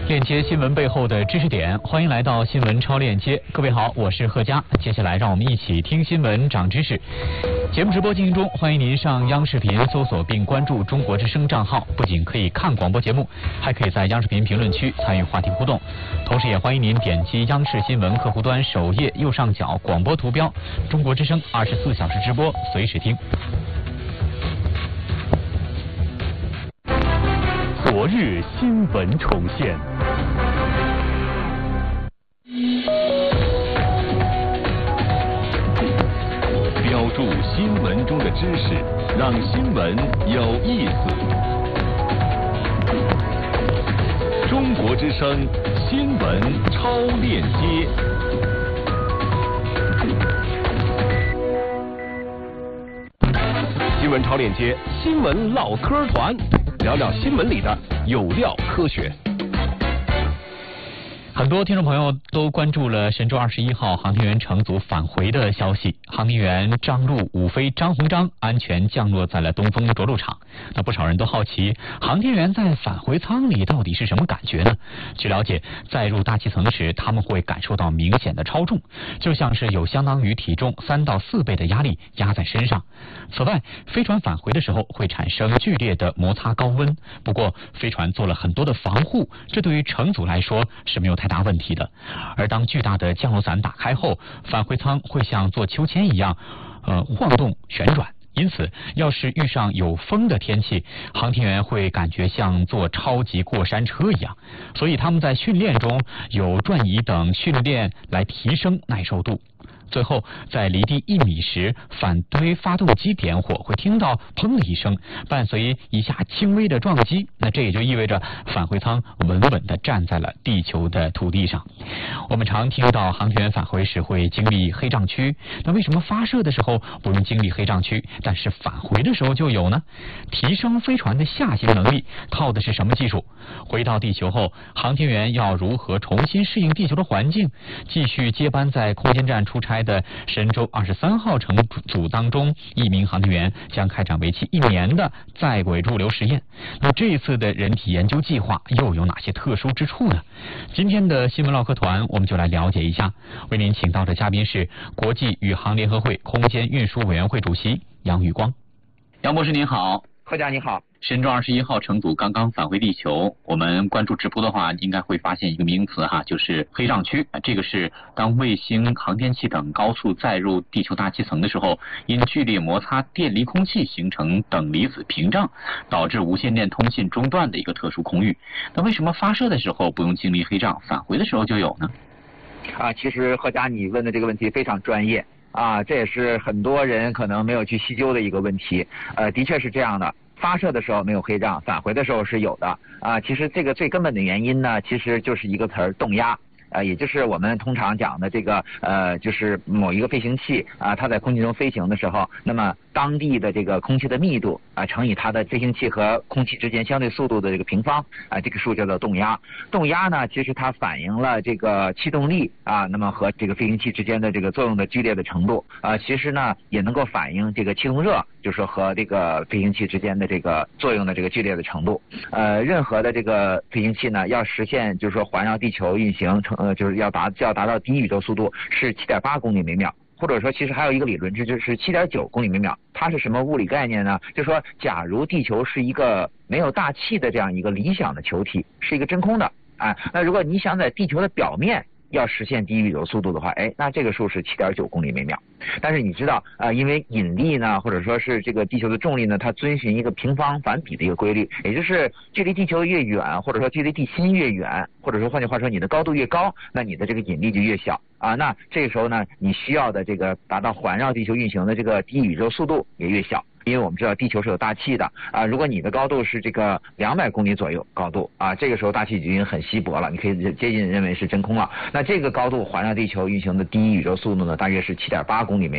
链接新闻背后的知识点，欢迎来到新闻超链接。各位好，我是贺佳。接下来让我们一起听新闻长知识。节目直播进行中，欢迎您上央视频搜索并关注中国之声账号，不仅可以看广播节目，还可以在央视频评论区参与话题互动。同时也欢迎您点击央视新闻客户端首页右上角广播图标，中国之声24小时直播，随时听。 昨日新闻重现，标注新闻中的知识，让新闻有意思。中国之声新闻超链接。新闻超链接，新闻唠嗑团。聊聊新闻里的有料科学。 很多听众朋友都关注了神舟21号航天员乘组返回的消息。航天员张陆、伍飞、张鸿章安全降落在了东风着陆场。那不少人都好奇，航天员在返回舱里到底是什么感觉呢？据了解，在入大气层时，他们会感受到明显的超重，就像是有相当于体重3到4倍的压力压在身上。此外，飞船返回的时候会产生剧烈的摩擦高温，不过飞船做了很多的防护，这对于乘组来说是没有太大问题的。而当巨大的降落伞打开后，返回舱会像坐秋千一样晃动旋转，因此要是遇上有风的天气，航天员会感觉像坐超级过山车一样，所以他们在训练中有转移等训练来提升耐受度。最后，在离地1米时，反推发动机点火，会听到砰的一声，伴随一下轻微的撞击。那这也就意味着返回舱稳稳地站在了地球的土地上。我们常听到航天员返回时会经历黑障区，那为什么发射的时候不用经历黑障区，但是返回的时候就有呢？提升飞船的下行能力靠的是什么技术？回到地球后，航天员要如何重新适应地球的环境，继续接班在空间站出差的神舟23号乘组当中，1名航天员将开展为期1年的在轨驻留实验。那这一次的人体研究计划又有哪些特殊之处呢？今天的新闻唠嗑团我们就来了解一下。为您请到的嘉宾是国际宇航联合会空间运输委员会主席杨宇光。杨博士您好。 贺佳你好。 神舟21号乘组刚刚返回地球，我们关注直播的话，应该会发现一个名词哈，就是黑障区。这个是当卫星、航天器等高速载入地球大气层的时候，因剧烈摩擦电离空气形成等离子屏障，导致无线电通信中断的一个特殊空域。那为什么发射的时候不用经历黑障，返回的时候就有呢？ 其实贺佳你问的这个问题非常专业这也是很多人可能没有去细究的一个问题。的确是这样的。发射的时候没有黑障，返回的时候是有的其实这个最根本的原因呢，其实就是一个词儿，动压。也就是我们通常讲的这个就是某一个飞行器它在空气中飞行的时候，那么当地的这个空气的密度乘以它的飞行器和空气之间相对速度的这个平方这个数叫做动压。动压呢，其实它反映了这个气动力那么和这个飞行器之间的这个作用的剧烈的程度其实呢也能够反映这个气动热，就是说和这个飞行器之间的这个作用的这个剧烈的程度。任何的这个飞行器呢，要实现就是说环绕地球运行就是要达到第一宇宙速度是7.8公里每秒，或者说其实还有一个理论值就是7.9公里每秒。它是什么物理概念呢？就是说假如地球是一个没有大气的这样一个理想的球体，是一个真空的那如果你想在地球的表面要实现第一宇宙速度的话那这个数是7.9公里每秒。但是你知道因为引力呢，或者说是这个地球的重力呢，它遵循一个平方反比的一个规律，也就是距离地球越远，或者说距离地心越远，或者说换句话说你的高度越高，那你的这个引力就越小那这个时候呢，你需要的这个达到环绕地球运行的这个第一宇宙速度也越小。因为我们知道地球是有大气的如果你的高度是这个200公里左右高度这个时候大气已经很稀薄了，你可以接近认为是真空了。那这个高度环绕地球运行的第一宇宙速度呢，大约是7.8公里每